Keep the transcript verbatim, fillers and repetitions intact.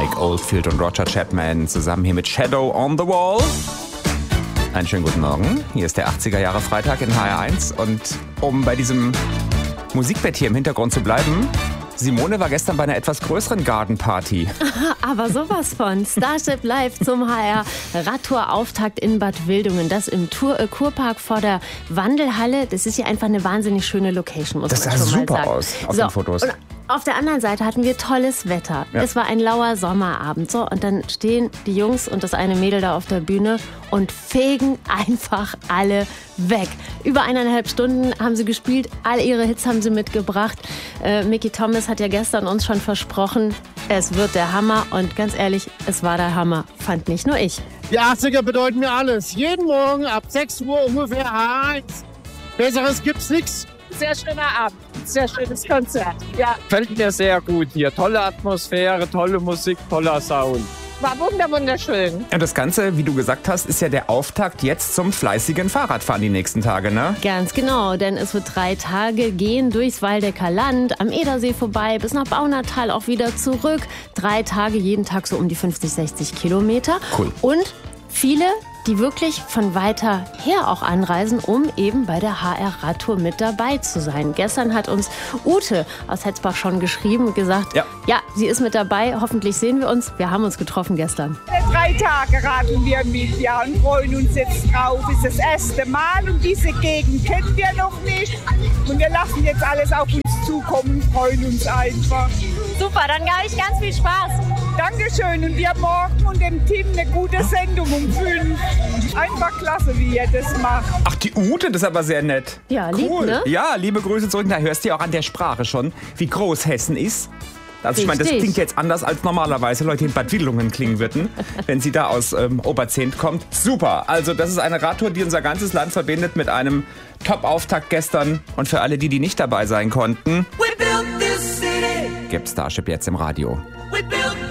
Mike Oldfield und Roger Chapman zusammen hier mit Shadow on the Wall. Einen schönen guten Morgen. Hier ist der achtziger Jahre Freitag in H R eins. Und um bei diesem Musikbett hier im Hintergrund zu bleiben, Simone war gestern bei einer etwas größeren Gardenparty. Aber sowas von. Starship Live zum H R Radtour-Auftakt in Bad Wildungen. Das im Tour, äh, Kurpark vor der Wandelhalle. Das ist hier einfach eine wahnsinnig schöne Location, muss das man sah schon mal super sagen. aus auf so, den Fotos. Und auf der anderen Seite hatten wir tolles Wetter. Ja. Es war ein lauer Sommerabend. So, und dann stehen die Jungs und das eine Mädel da auf der Bühne und fegen einfach alle weg. Über eineinhalb Stunden haben sie gespielt. All ihre Hits haben sie mitgebracht. Äh, Mickey Thomas hat ja gestern uns schon versprochen, es wird der Hammer. Und ganz ehrlich, es war der Hammer. Fand nicht nur ich. Die achtziger bedeuten mir alles. Jeden Morgen ab sechs Uhr ungefähr H R eins. Besseres gibt's nichts. Sehr schöner Abend, sehr schönes Konzert. Ja, Gefällt mir sehr gut hier. Tolle Atmosphäre, tolle Musik, toller Sound. war wunder wunderschön. Und das Ganze, wie du gesagt hast, ist ja der Auftakt jetzt zum fleißigen Fahrradfahren die nächsten Tage, ne? Ganz genau, denn es wird drei Tage gehen durchs Waldecker Land, am Edersee vorbei, bis nach Baunatal auch wieder zurück. Drei Tage, jeden Tag so um die fünfzig, sechzig Kilometer. Cool. Und viele, die wirklich von weiter her auch anreisen, um eben bei der H R Radtour mit dabei zu sein. Gestern hat uns Ute aus Hetzbach schon geschrieben und gesagt, Ja. ja, sie ist mit dabei, hoffentlich sehen wir uns. Wir haben uns getroffen gestern. Drei Tage raten wir mit, ja, und freuen uns jetzt drauf. Es ist das erste Mal und diese Gegend kennen wir noch nicht. Und wir lassen jetzt alles auf uns zukommen, freuen uns einfach. Super, dann habe ich ganz viel Spaß. Dankeschön und dir morgen und dem Team eine gute Sendung um fünf. Einfach klasse, wie ihr das macht. Ach, die Ute, das ist aber sehr nett. Ja, lieb, cool. ne? Ja, liebe Grüße zurück. Da hörst du ja auch an der Sprache schon, wie groß Hessen ist. Also ich meine, das Richtig. klingt jetzt anders als normalerweise Leute in Bad Wildungen klingen würden, wenn sie da aus ähm, Oberzent kommt. Super, also das ist eine Radtour, die unser ganzes Land verbindet mit einem Top-Auftakt gestern. Und für alle, die, die nicht dabei sein konnten, gibt Starship jetzt im Radio. We built